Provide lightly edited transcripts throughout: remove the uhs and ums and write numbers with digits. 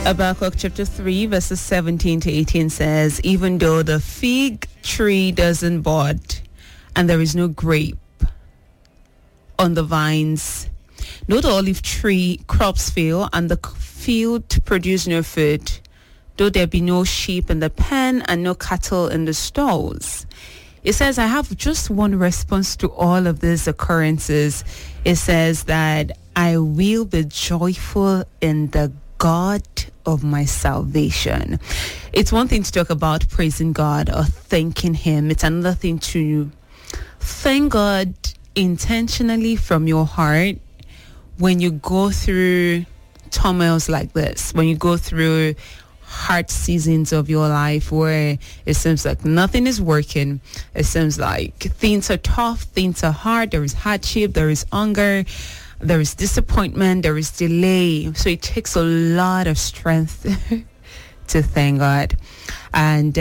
Habakkuk chapter 3 verses 17 to 18 says, even though the fig tree doesn't bud and there is no grape on the vines, though the olive tree crops fail and the field produce no food, though there be no sheep in the pen and no cattle in the stalls. It says, I have just one response to all of these occurrences. It says that I will be joyful in the God of my salvation. It's one thing to talk about praising God or thanking Him. It's another thing to thank God intentionally from your heart when you go through turmoils like this, when you go through hard seasons of your life where it seems like nothing is working. It seems like things are tough, things are hard, there is hardship, there is hunger, there is disappointment, there is delay. So it takes a lot of strength to thank God. And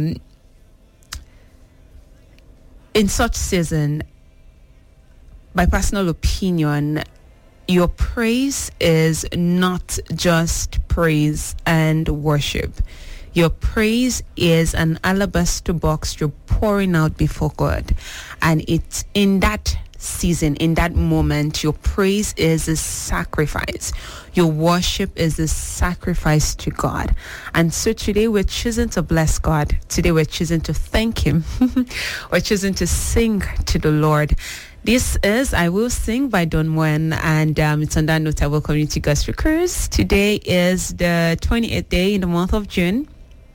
in such season, my personal opinion, your praise is not just praise and worship. Your praise is an alabaster box you're pouring out before God. And it's in that season, in that moment, your praise is a sacrifice. Your worship is a sacrifice to God. And so today we're choosing to bless God. Today we're choosing to thank Him. We're choosing to sing to the Lord. This is I Will Sing by Don Moen, and it's on that note I welcome you to Gospel Cruise. Today is the 28th day in the month of June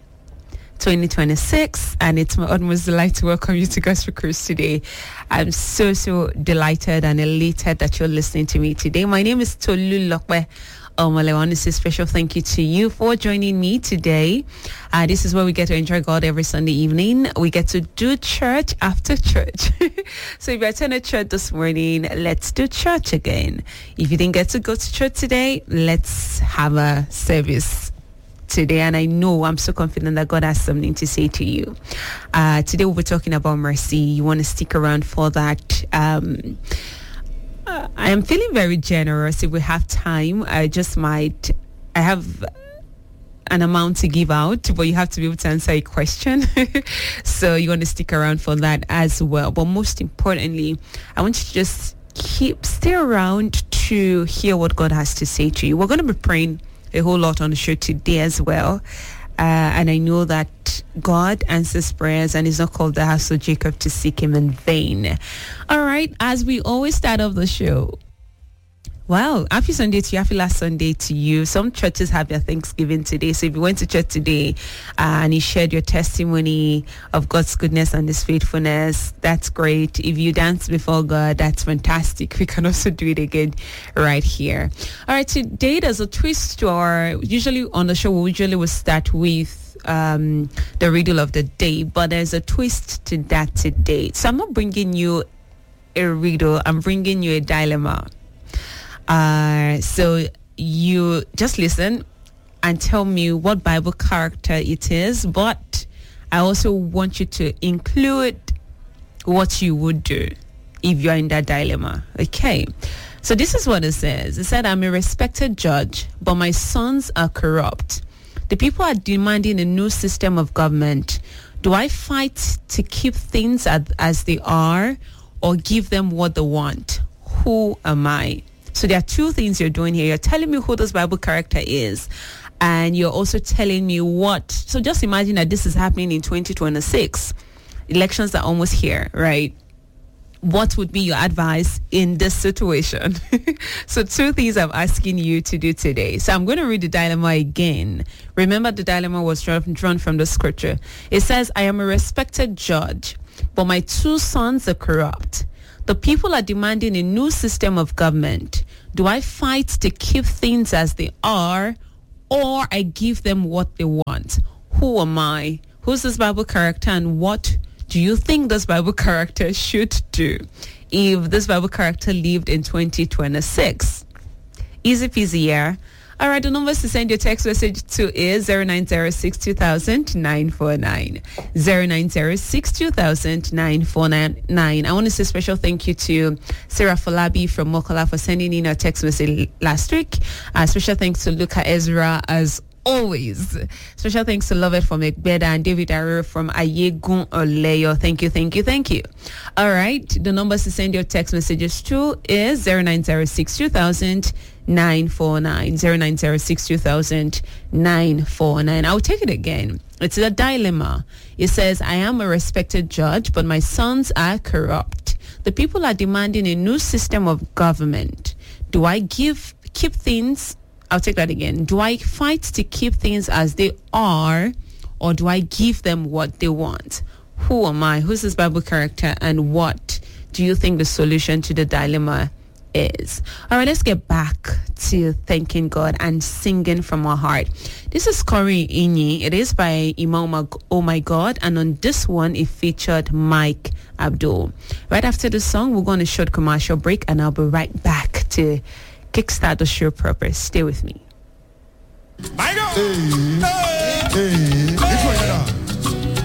2026, and it's my utmost delight to welcome you to Gospel Cruise today. I'm so delighted and elated that you're listening to me today. My name is Tolu Lokwe. I want to say special thank you to you for joining me today. This is where we get to enjoy God every Sunday evening. We get to do church after church. So if you attended church this morning, let's do church again. If you didn't get to go to church today, let's have a service today. And I know, I'm so confident that God has something to say to you. Today we'll be talking about mercy. You want to stick around for that. I am feeling very generous. If we have time, I have an amount to give out, but you have to be able to answer a question. So you want to stick around for that as well. But most importantly, I want you to just stay around to hear what God has to say to you. We're going to be praying a whole lot on the show today as well. And I know that God answers prayers and is not called the house of Jacob to seek Him in vain. All right, as we always start off the show, wow, happy Sunday to you, happy last Sunday to you. Some churches have their Thanksgiving today. So if you went to church today and you shared your testimony of God's goodness and His faithfulness, that's great. If you danced before God, that's fantastic. We can also do it again right here. All right, today there's a twist to usually on the show, we usually will start with the riddle of the day, but there's a twist to that today. So I'm not bringing you a riddle, I'm bringing you a dilemma. So you just listen and tell me what Bible character it is, but I also want you to include what you would do if you're in that dilemma. Okay. So this is what it says. It said, I'm a respected judge, but my sons are corrupt. The people are demanding a new system of government. Do I fight to keep things as they are or give them what they want? Who am I? So there are two things you're doing here. You're telling me who this Bible character is, and you're also telling me what. So just imagine that this is happening in 2026. Elections are almost here, right? What would be your advice in this situation? So two things I'm asking you to do today. So I'm going to read the dilemma again. Remember, the dilemma was drawn from the scripture. It says, I am a respected judge, but my two sons are corrupt. The people are demanding a new system of government. Do I fight to keep things as they are, or I give them what they want? Who am I? Who's this Bible character, and what do you think this Bible character should do if this Bible character lived in 2026? Easy peasy, yeah? All right, the numbers to send your text message to is 09062000949. 09062000949. I want to say special thank you to Sarah Falabi from Mokola for sending in a text message last week. Special thanks to Luca Ezra as always. Special thanks to Love It from Ekbeda and David Arrow from Ayegun Oleyo. Thank you. All right. The numbers to send your text messages to is 0906 2000 949 0906 2000 949. I'll take it again. It's a dilemma. It says, I am a respected judge, but my sons are corrupt. The people are demanding a new system of government. Do I keep things? I'll take that again. Do I fight to keep things as they are, or do I give them what they want? Who am I? Who's this Bible character, and what do you think the solution to the dilemma is? All right, let's get back to thanking God and singing from our heart. This is Kori Inyi. It is by Imam Oh My God, and on this one it featured Mike Abdul. Right after the song, we're going to short commercial break, and I'll be right back to kickstart the show proper. Stay with me. Hey.